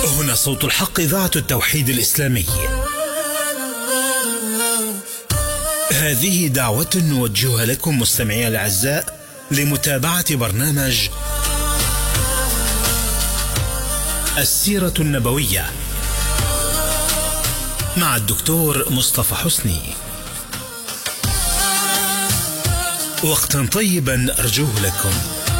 هنا صوت الحق، إذاعة التوحيد الإسلامي. هذه دعوة نوجهها لكم مستمعي الأعزاء لمتابعة برنامج السيرة النبوية مع الدكتور مصطفى حسني. وقتا طيبا أرجوه لكم.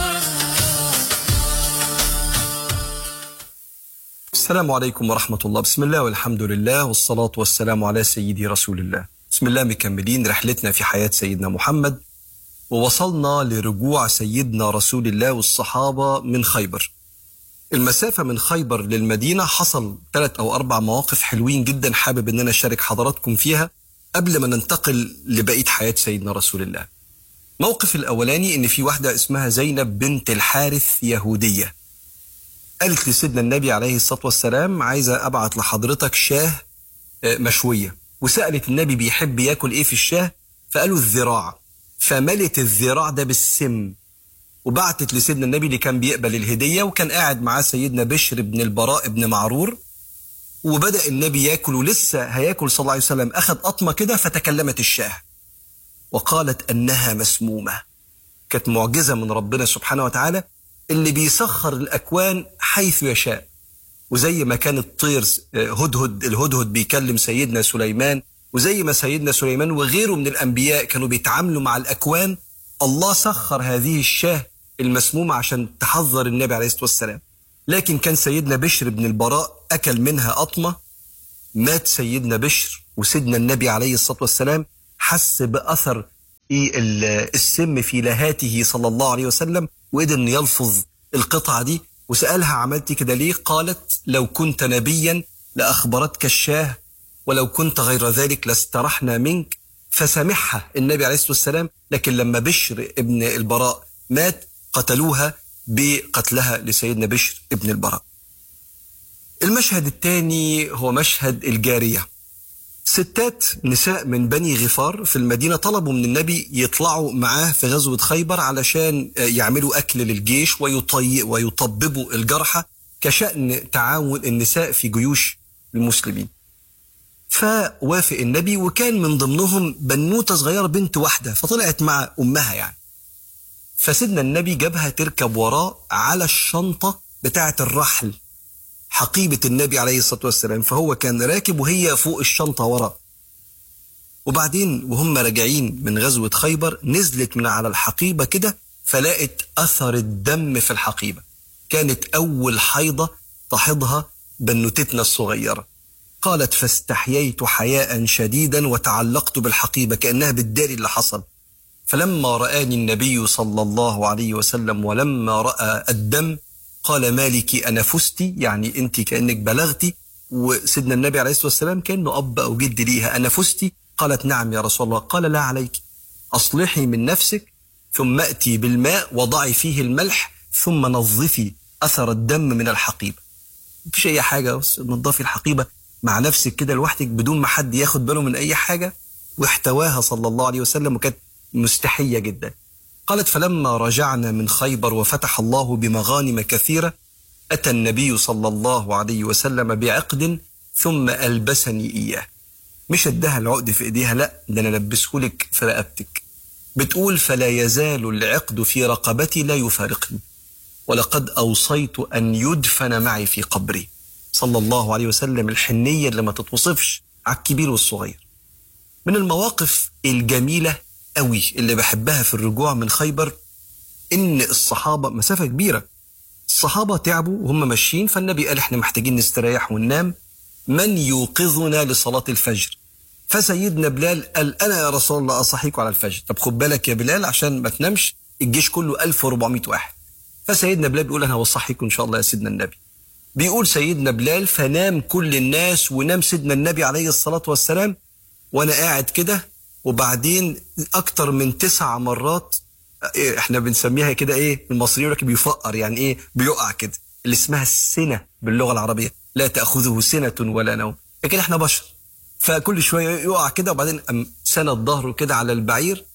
السلام عليكم ورحمة الله. بسم الله والحمد لله والصلاة والسلام على سيدي رسول الله. بسم الله مكملين رحلتنا في حياة سيدنا محمد، ووصلنا لرجوع سيدنا رسول الله والصحابة من خيبر. المسافة من خيبر للمدينة حصل 3 أو 4 مواقف حلوين جدا حابب أن أنا أشارك حضراتكم فيها قبل ما ننتقل لبقية حياة سيدنا رسول الله. موقف الأولاني إن في واحدة اسمها زينب بنت الحارث يهودية، قالت لسيدنا النبي عليه الصلاة والسلام عايزة أبعت لحضرتك شاه مشوية، وسألت النبي بيحب ياكل إيه في الشاه، فقالوا الذراع، فملت الذراع ده بالسم وبعتت لسيدنا النبي اللي كان بيقبل الهدية، وكان قاعد معاه سيدنا بشر بن البراء بن معرور، وبدأ النبي ياكل ولسه هياكل صلى الله عليه وسلم أخذ قطمة كده فتكلمت الشاه وقالت أنها مسمومة. كانت معجزة من ربنا سبحانه وتعالى اللي بيسخر الأكوان حيث يشاء. وزي ما كان الطير الهدهد بيكلم سيدنا سليمان، وزي ما سيدنا سليمان وغيره من الأنبياء كانوا بيتعاملوا مع الأكوان، الله سخر هذه الشاه المسمومة عشان تحذر النبي عليه الصلاة والسلام. لكن كان سيدنا بشر بن البراء أكل منها قطمة، مات سيدنا بشر، وسيدنا النبي عليه الصلاة والسلام حس بأثر السم في لهاته صلى الله عليه وسلم، وقدر أن يلفظ القطعة دي، وسألها عملتي كده ليه؟ قالت لو كنت نبيا لأخبرتك الشاه، ولو كنت غير ذلك لاسترحنا منك. فسامحها النبي عليه الصلاة والسلام، لكن لما بشر ابن البراء مات قتلوها بقتلها لسيدنا بشر ابن البراء. المشهد الثاني هو مشهد الجارية. ستات نساء من بني غفار في المدينة طلبوا من النبي يطلعوا معاه في غزوة خيبر علشان يعملوا أكل للجيش ويطببوا الجرحى كشأن تعاون النساء في جيوش المسلمين. فوافق النبي، وكان من ضمنهم بنوتة صغيرة بنت واحدة، فطلعت مع أمها يعني. فسيدنا النبي جابها تركب وراه على الشنطة بتاعة الرحل، حقيبة النبي عليه الصلاة والسلام، فهو كان راكب وهي فوق الشنطة وراه. وبعدين وهم راجعين من غزوة خيبر نزلت من على الحقيبة كده فلقت أثر الدم في الحقيبة. كانت أول حيضة تحضها بنوتتنا الصغيرة. قالت فاستحييت حياء شديدا وتعلقت بالحقيبة كأنها بالداري اللي حصل. فلما رآني النبي صلى الله عليه وسلم ولما رأى الدم قال مالك أنا فزتي، يعني أنت كأنك بلغتي. وسيدنا النبي عليه الصلاة والسلام كأنه أب أو جد ليها، أنا فزتي؟ قالت نعم يا رسول الله. قال لا عليك، أصلحي من نفسك ثم أتي بالماء وضعي فيه الملح ثم نظفي أثر الدم من الحقيبة. مفيش أي حاجة، بس نظفي الحقيبة مع نفسك كده لوحدك بدون ما حد ياخد باله من أي حاجة. واحتواها صلى الله عليه وسلم وكانت مستحية جدا. قالت فلما رجعنا من خيبر وفتح الله بمغانم كثيرة أتى النبي صلى الله عليه وسلم بعقد ثم ألبسني إياه. مش ادها العقد في إيديها، لا ده أنا لبسه لك في رقبتك. بتقول فلا يزال العقد في رقبتي لا يفارقني، ولقد أوصيت أن يدفن معي في قبري. صلى الله عليه وسلم الحنية اللي ما تتوصفش على الكبير والصغير. من المواقف الجميلة قوي اللي بحبها في الرجوع من خيبر إن الصحابة مسافة كبيرة، الصحابة تعبوا وهم ماشيين، فالنبي قال احنا محتاجين نستريح وننام، من يوقظنا لصلاة الفجر؟ فسيدنا بلال قال أنا يا رسول الله أصحيكم على الفجر. طب خد بالك يا بلال عشان ما تنامش، الجيش كله 1400 واحد. فسيدنا بلال بيقول أنا هوصحيكم إن شاء الله يا سيدنا النبي. بيقول سيدنا بلال فنام كل الناس ونام سيدنا النبي عليه الصلاة والسلام، وأنا قاعد كده. وبعدين أكتر من 9 مرات احنا بنسميها كده ايه المصريين يقول لك بيفقر، يعني ايه بيقع كده، اللي اسمها السنة باللغة العربية، لا تأخذه سنة ولا نوم، لكن احنا بشر، فكل شوية يقع كده وبعدين سند ظهره كده على البعير.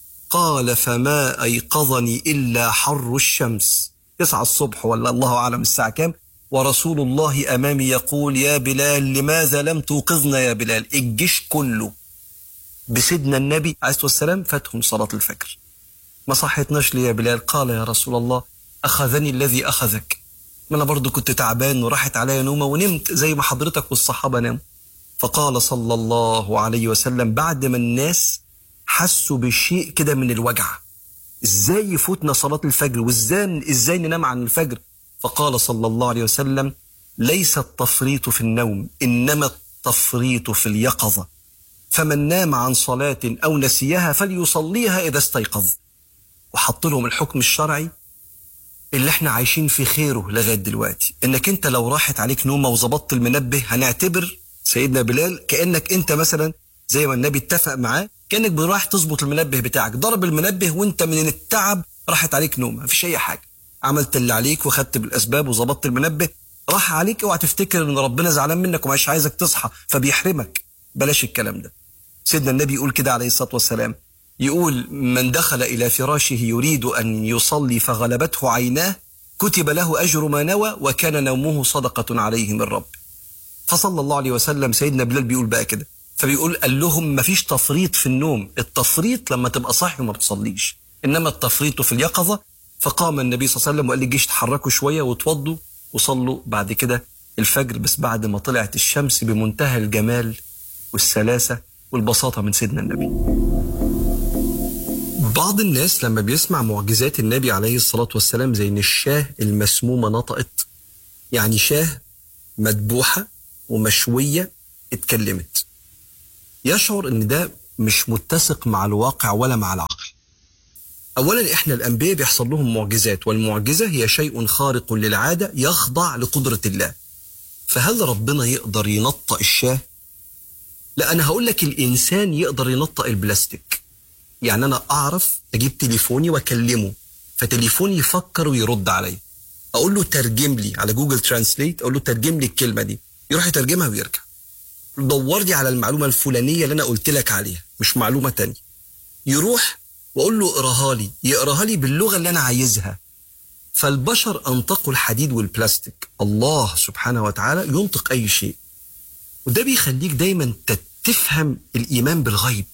قال فما أيقظني إلا حر الشمس، 9 الصبح ولا الله أعلم الساعة كام، ورسول الله أمامي يقول يا بلال لماذا لم توقظنا يا بلال؟ الجيش كله بسيدنا النبي عليه الصلاة والسلام فاتهم صلاة الفجر، ما صحيتناش ليه يا بلال؟ قال يا رسول الله أخذني الذي أخذك، ما أنا برضو كنت تعبان وراحت عليا نومة ونمت زي ما حضرتك والصحابة ناموا. فقال صلى الله عليه وسلم بعد ما الناس حسوا بالشيء كده من الوجع، ازاي يفوتنا صلاة الفجر وازاي ننام عن الفجر؟ فقال صلى الله عليه وسلم ليس التفريط في النوم إنما التفريط في اليقظة، فمن نام عن صلاة أو نسيها فليصليها إذا استيقظ. وحط لهم الحكم الشرعي اللي احنا عايشين في خيره لغاية دلوقتي، انك انت لو راحت عليك نومة وظبطت المنبه هنعتبر سيدنا بلال كأنك انت مثلا زي ما النبي اتفق معاه، كأنك رايح تظبط المنبه بتاعك، ضرب المنبه وانت من التعب راحت عليك نومة، مفيش اي حاجة، عملت اللي عليك وخدت بالاسباب وظبطت المنبه، راح عليك اوعى تفتكر ان ربنا زعلان منك ومش عايزك تصحى فبيحرمك، بلاش الكلام ده. سيدنا النبي يقول كده عليه الصلاة والسلام، يقول من دخل إلى فراشه يريد أن يصلي فغلبته عيناه كتب له أجر ما نوى وكان نومه صدقة عليه من رب. فصلى الله عليه وسلم سيدنا بلال بيقول بقى كده، فبيقول قال لهم مفيش تفريط في النوم، التفريط لما تبقى صاحي وما بتصليش، إنما التفريط في اليقظة. فقام النبي صلى الله عليه وسلم وقال للجيش تحركوا شوية وتوضوا وصلوا بعد كده الفجر، بس بعد ما طلعت الشمس بمنتهى الجمال والسلاسة والبساطة من سيدنا النبي. بعض الناس لما بيسمع معجزات النبي عليه الصلاة والسلام زي ان الشاه المسمومة نطقت، يعني شاه مذبوحة ومشوية اتكلمت، يشعر ان ده مش متسق مع الواقع ولا مع العقل. اولا احنا الانبياء بيحصل لهم معجزات، والمعجزة هي شيء خارق للعادة يخضع لقدرة الله، فهل ربنا يقدر ينطق الشاه؟ لا، انا هقول لك الانسان يقدر ينطق البلاستيك. يعني أنا أعرف أجيب تليفوني وأكلمه فتليفوني يفكر ويرد علي، أقول له ترجم لي على جوجل ترانسليت، أقول له ترجم لي الكلمة دي، يروح يترجمها ويرجع. دور لي على المعلومة الفلانية اللي أنا قلت لك عليها مش معلومة تانية، يروح وأقول له اقراها لي، يقراها لي باللغة اللي أنا عايزها. فالبشر أنطقوا الحديد والبلاستيك، الله سبحانه وتعالى ينطق أي شيء. وده بيخليك دايما تفهم الإيمان بالغيب،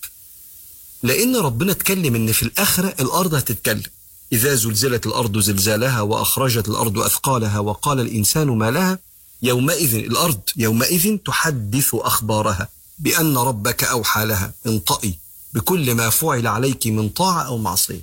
لأن ربنا اتكلم إن في الآخرة الأرض هتتكلم، إذا زلزلت الأرض زلزالها وأخرجت الأرض أثقالها وقال الإنسان ما لها يومئذ، الأرض يومئذ تحدث أخبارها بأن ربك أوحى لها انطقي بكل ما فعل عليك من طاعة أو معصية.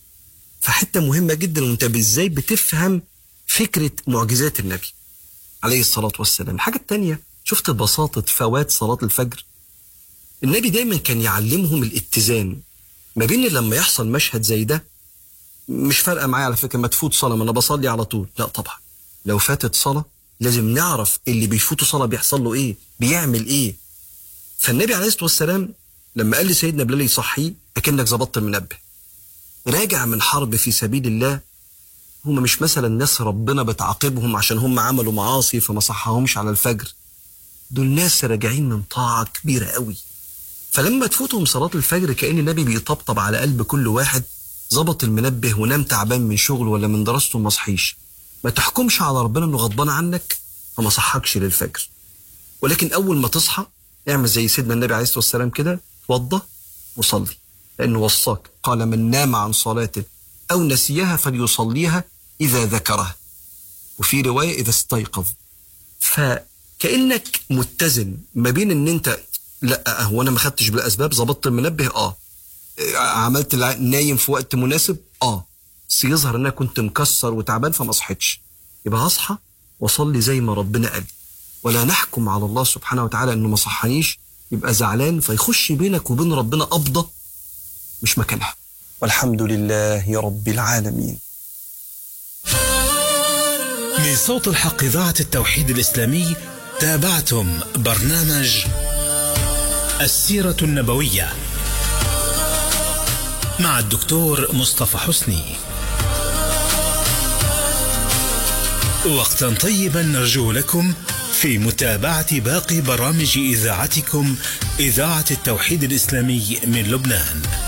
فحتة مهمة جدا وانت ازاي بتفهم فكرة معجزات النبي عليه الصلاة والسلام. الحاجة التانية، شفت بساطة فوات صلاة الفجر؟ النبي دايما كان يعلمهم الاتزان ما بين لما يحصل مشهد زي ده، مش فارقة معايا على فكرة ما تفوت صلاة ما أنا بصلي على طول، لا طبعا لو فاتت صلاة لازم نعرف اللي بيفوتوا صلاة بيحصل له إيه، بيعمل إيه. فالنبي عليه الصلاة والسلام لما قال لسيدنا بلال يصحيه أكنك ظبطت المنبه، راجع من حرب في سبيل الله، هم مش مثلا ناس ربنا بتعاقبهم عشان هم عملوا معاصي فما صحهمش على الفجر، دول ناس راجعين من طاعة كبيرة قوي. فلما تفوتهم صلاة الفجر كأن النبي بيطبطب على قلب كل واحد ظبط المنبه ونام تعبان من شغله ولا من دراسته ما صحيش. ما تحكمش على ربنا انه غضبان عنك فما صحكش للفجر، ولكن اول ما تصحى اعمل زي سيدنا النبي عليه الصلاة والسلام كده، توضى وصلي، لانه وصاك قال من نام عن صلاته او نسيها فليصليها اذا ذكرها، وفي رواية اذا استيقظ. فكأنك متزن ما بين ان انت لا هو انا ما خدتش بالاسباب، ظبطت المنبه عملت نايم في وقت مناسب بس يظهر ان انا كنت مكسر وتعبان فما صحيتش، يبقى هصحى واصلي زي ما ربنا قال، ولا نحكم على الله سبحانه وتعالى انه ما صحانيش يبقى زعلان فيخش بينك وبين ربنا قبضة مش مكانها. والحمد لله رب العالمين. من صوت الحق إذاعة التوحيد الإسلامي تابعتم برنامج السيرة النبوية مع الدكتور مصطفى حسني. وقتا طيبا نرجو لكم في متابعة باقي برامج إذاعتكم إذاعة التوحيد الإسلامي من لبنان.